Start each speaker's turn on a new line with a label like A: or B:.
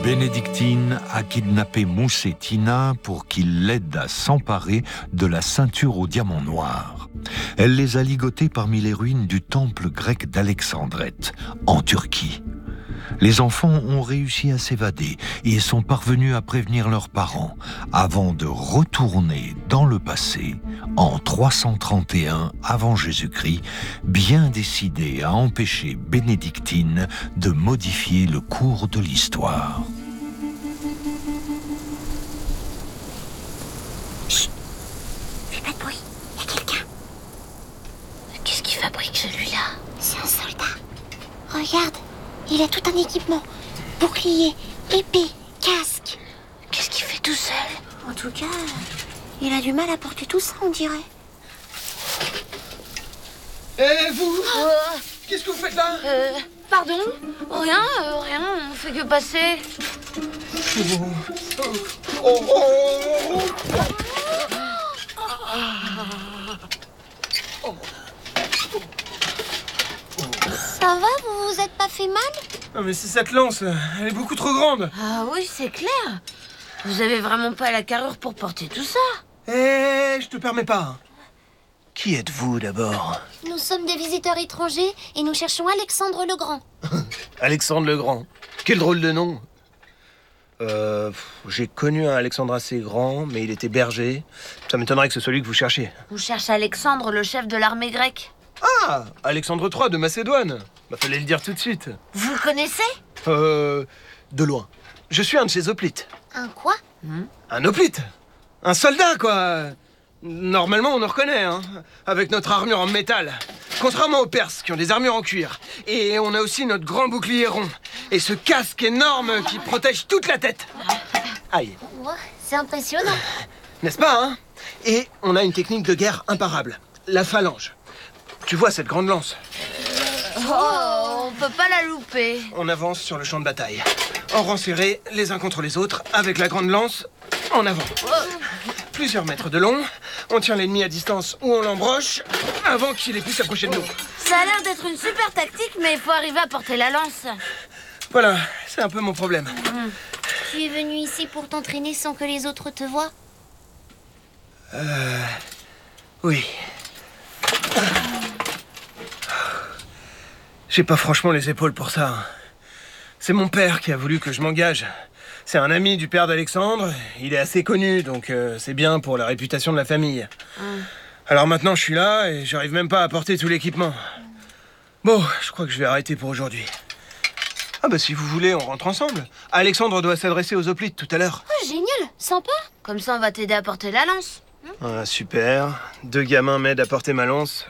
A: Bénédictine a kidnappé Mousse et Tina pour qu'ils l'aident à s'emparer de la ceinture au diamant noir. Elle les a ligotés parmi les ruines du temple grec d'Alexandrette, en Turquie. Les enfants ont réussi à s'évader et sont parvenus à prévenir leurs parents avant de retourner dans le passé, en 331 avant Jésus-Christ, bien décidés à empêcher Bénédictine de modifier le cours de l'histoire.
B: Chut! Fais pas de bruit, il y a quelqu'un.
C: Qu'est-ce qu'il fabrique celui-là?
B: C'est un soldat. Regarde, il a tout un équipement. Bouclier, épée, casque.
C: Qu'est-ce qu'il fait tout seul?
B: En tout cas, il a du mal à porter tout ça, on dirait.
D: Eh, vous Qu'est-ce que vous faites là?
C: Pardon? Rien, on fait que passer.
B: Ça va, vous vous êtes pas fait mal?
D: Non mais c'est cette lance, elle est beaucoup trop grande.
C: Ah oui, c'est clair. Vous avez vraiment pas la carrure pour porter tout ça.
D: Eh, je te permets pas. Qui êtes-vous d'abord?
B: Nous sommes des visiteurs étrangers et nous cherchons Alexandre le Grand.
D: Alexandre le Grand. Quel drôle de nom. J'ai connu un Alexandre assez grand, mais il était berger. Ça m'étonnerait que ce soit lui que vous cherchiez.
C: On cherche Alexandre, le chef de l'armée grecque.
D: Ah, Alexandre III de Macédoine. Bah, fallait le dire tout de suite.
C: Vous le connaissez?
D: De loin. Je suis un de ses hoplites.
B: Un quoi?
D: Un hoplite? Un soldat, quoi. Normalement, on en reconnaît, hein, avec notre armure en métal. Contrairement aux Perses, qui ont des armures en cuir. Et on a aussi notre grand bouclier rond. Et ce casque énorme qui protège toute la tête. Aïe.
B: Ouais, c'est impressionnant.
D: N'est-ce pas, hein? Et on a une technique de guerre imparable. La phalange. Tu vois cette grande lance?
C: Oh, on peut pas la louper.
D: On avance sur le champ de bataille. En rang serré, les uns contre les autres, avec la grande lance en avant. Plusieurs mètres de long, on tient l'ennemi à distance ou on l'embroche avant qu'il ait pu s'approcher de nous.
C: Ça a l'air d'être une super tactique, mais il faut arriver à porter la lance.
D: Voilà, c'est un peu mon problème.
B: Tu es venu ici pour t'entraîner sans que les autres te voient?
D: Oui. J'ai pas franchement les épaules pour ça. C'est mon père qui a voulu que je m'engage. C'est un ami du père d'Alexandre. Il est assez connu, donc c'est bien pour la réputation de la famille. Alors maintenant, je suis là et j'arrive même pas à porter tout l'équipement. Bon, je crois que je vais arrêter pour aujourd'hui. Ah bah si vous voulez, on rentre ensemble. Alexandre doit s'adresser aux hoplites tout à l'heure.
B: Oh, génial, sympa.
C: Comme ça, on va t'aider à porter la lance.
D: Ah, super. 2 gamins m'aident à porter ma lance.